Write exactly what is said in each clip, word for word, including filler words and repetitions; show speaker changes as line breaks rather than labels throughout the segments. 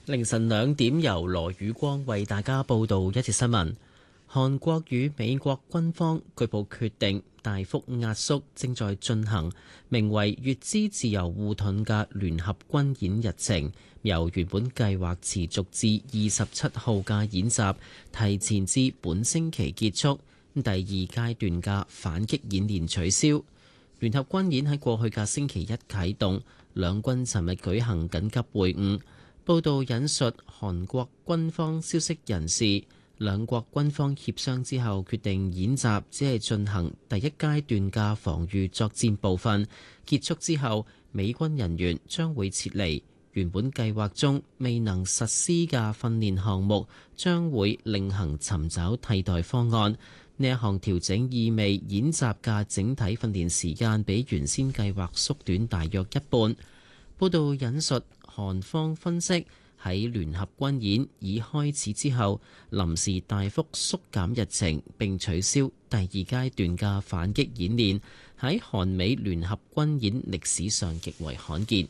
凌晨兩點，由羅宇光為大家報道一節新聞。韓國與美國軍方據報決定大幅壓縮正在進行名為乙支自由護盾嘅聯合軍演日程，由原本計劃持續至二十七號嘅演習提前至本星期結束。第二階段嘅反擊演練取消。聯合軍演喺過去嘅星期一啟動，兩軍尋日舉行緊急會晤。報道引述韓國軍方消息人士，兩國軍方協商之後決定演習只係進行第一階段嘅防禦作戰部分，結束之後美軍人員將會撤離。原本計劃中未能實施嘅訓練項目將會另行尋找替代方案。呢一項調整意味演習嘅整體訓練時間比原先計劃縮短大約一半。報道引述韓方分析，喺聯合軍演已開始之後，臨時大幅縮減日程並取消第二階段嘅反擊演練，喺韓美聯合軍演歷史上極為罕見。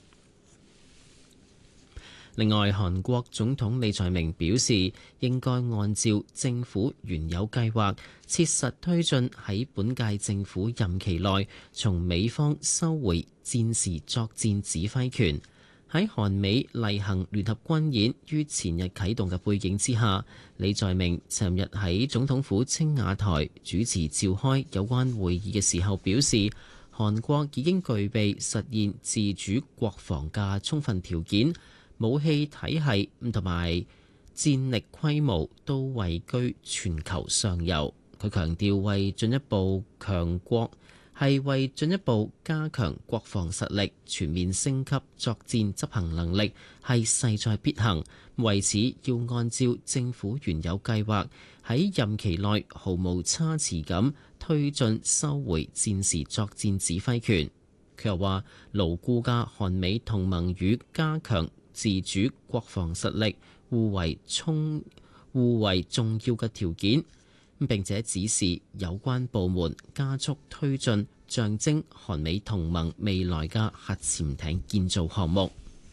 另外，韓國總統李在明表示，應該按照政府原有計劃，切實推進喺本屆政府任期內，從美方收回戰時作戰指揮權。喺韓美例行聯合軍演於前日啟動嘅背景之下，李在明尋日喺總統府青瓦台主持召開有關會議嘅時候表示，韓國已經具備實現自主國防嘅充分條件。武器體系同埋戰力規模都位居全球上游。佢強調，為進一步強國係為進一步加強國防實力、全面升級作戰執行能力係勢在必行。為此，要按照政府原有計劃，喺任期內毫無差池咁推進收回戰時作戰指揮權。佢又話，牢固嘅韓美同盟與加強自主國防實力互為充互為重要嘅條件，並且指示有關部門加速推進象徵韓美同盟未來嘅核潛艇建造項目。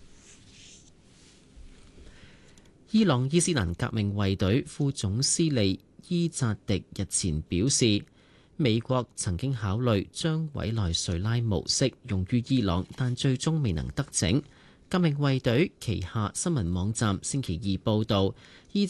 伊朗伊斯蘭革命衛隊副總司令伊扎迪日前表示，美國曾經考慮將委內瑞拉模式用於伊朗，但最終未能得逞。革命衛隊旗下新聞網站星期二報導，伊